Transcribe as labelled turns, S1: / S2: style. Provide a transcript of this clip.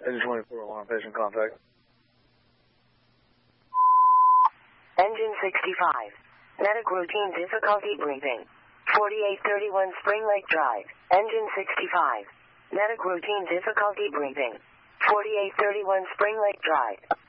S1: Engine 24, alarm patient contact.
S2: Engine 65. Medic routine difficulty breathing. 4831 Spring Lake Drive. Engine 65. Medic routine difficulty breathing. 4831 Spring Lake Drive.